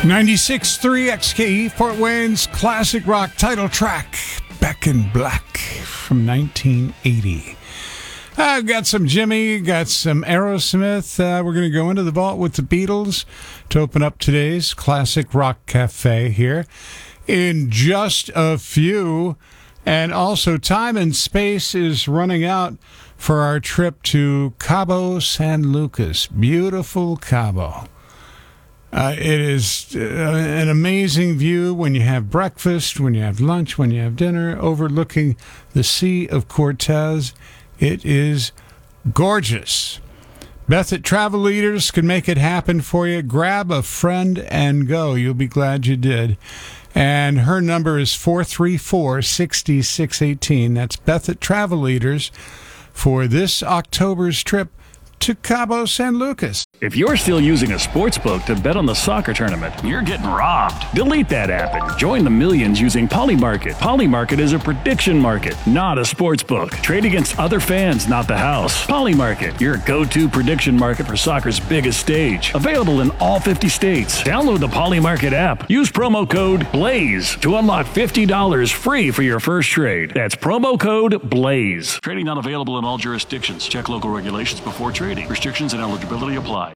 96.3 XKE, Fort Wayne's classic rock title track, Back in Black from 1980. I've got some Jimmy, got some Aerosmith. We're going to go into the vault with the Beatles to open up today's Classic Rock Cafe here in just a few. And also, time and space is running out for our trip to Cabo San Lucas. Beautiful Cabo. It is an amazing view when you have breakfast, when you have lunch, when you have dinner, overlooking the Sea of Cortez. It is gorgeous. Beth at Travel Leaders can make it happen for you. Grab a friend and go. You'll be glad you did. And her number is 434-6618. That's Beth at Travel Leaders for this October's trip to Cabo San Lucas. If you're still using a sports book to bet on the soccer tournament, you're getting robbed. Delete that app and join the millions using Polymarket. Polymarket is a prediction market, not a sports book. Trade against other fans, not the house. Polymarket, your go-to prediction market for soccer's biggest stage. Available in all 50 states. Download the Polymarket app. Use promo code BLAZE to unlock $50 free for your first trade. That's promo code BLAZE. Trading not available in all jurisdictions. Check local regulations before trading. Restrictions and eligibility apply.